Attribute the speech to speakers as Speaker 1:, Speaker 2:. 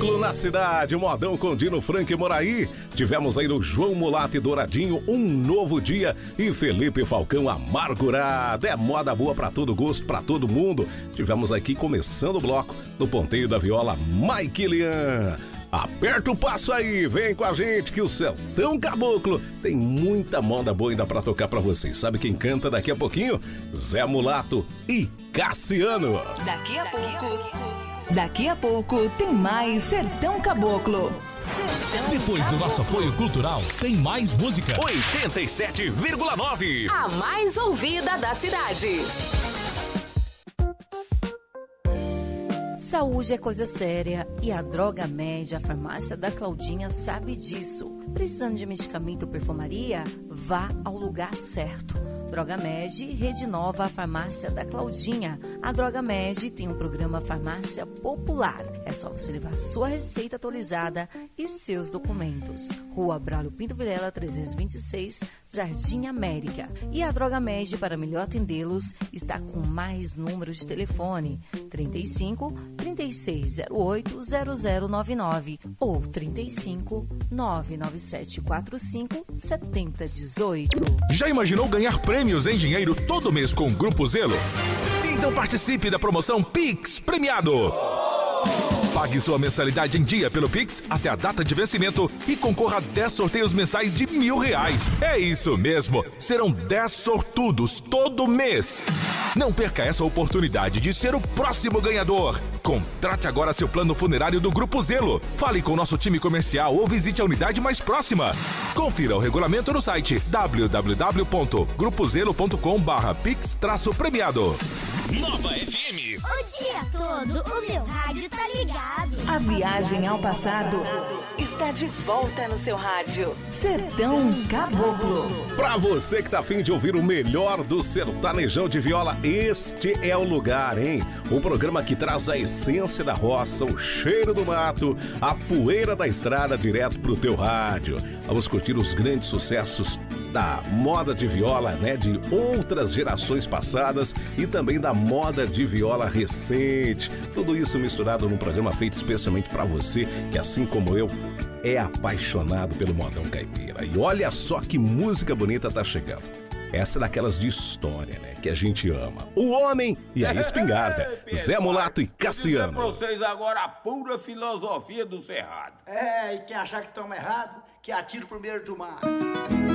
Speaker 1: Caboclo na cidade, modão com Dino Frank e Moraí. Tivemos aí no João Mulato e Douradinho, Um Novo Dia, e Felipe Falcão, Amargurado. É moda boa pra todo gosto, pra todo mundo. Tivemos aqui, começando o bloco, no ponteio da viola, Mike Lian. Aperta o passo aí, vem com a gente que o Sertão Caboclo tem muita moda boa ainda pra tocar pra vocês. Sabe quem canta daqui a pouquinho? Zé Mulato e Cassiano.
Speaker 2: Daqui a pouco tem mais Sertão Caboclo.
Speaker 3: Depois do nosso apoio cultural, tem mais música.
Speaker 4: 87,9.
Speaker 5: A mais ouvida da cidade.
Speaker 6: Saúde é coisa séria e a Droga Med, a farmácia da Claudinha, sabe disso. Precisando de medicamento ou perfumaria? Vá ao lugar certo. Droga Med, Rede Nova, a farmácia da Claudinha. A Droga Med tem um programa Farmácia Popular. É só você levar sua receita atualizada e seus documentos. Rua Braulio Pinto Vilela, 326, Jardim América. E a Droga Med, para melhor atendê-los, está com mais números de telefone: 35 3608 0099 ou 35 99745 7018.
Speaker 3: Já imaginou ganhar prêmios em dinheiro todo mês com o Grupo Zelo? Então participe da promoção Pix Premiado. Pague sua mensalidade em dia pelo Pix até a data de vencimento e concorra a 10 sorteios mensais de R$1.000. É isso mesmo, serão 10 sortudos todo mês. Não perca essa oportunidade de ser o próximo ganhador. Contrate agora seu plano funerário do Grupo Zelo. Fale com o nosso time comercial ou visite a unidade mais próxima. Confira o regulamento no site www.grupozelo.com/pix-premiado.
Speaker 4: Nova FM.
Speaker 7: O dia todo o meu rádio tá ligado.
Speaker 2: A viagem ao passado está de volta no seu rádio. Sertão Caboclo.
Speaker 1: Pra você que tá afim de ouvir o melhor do sertanejão de viola, este é o lugar, hein? O programa que traz a essência da roça, o cheiro do mato, a poeira da estrada direto pro teu rádio. Vamos curtir os grandes sucessos da moda de viola, né? De outras gerações passadas e também da moda de viola recente. Tudo isso misturado num programa feito especialmente pra você, que assim como eu, é apaixonado pelo modão caipira. E olha só que música bonita tá chegando. Essa é daquelas de história, né? Que a gente ama. O Homem e a Espingarda. Zé Mulato e Cassiano.
Speaker 8: Vou dizer pra vocês agora a pura filosofia do Cerrado.
Speaker 9: E quem achar que toma errado, que atira o primeiro do mar.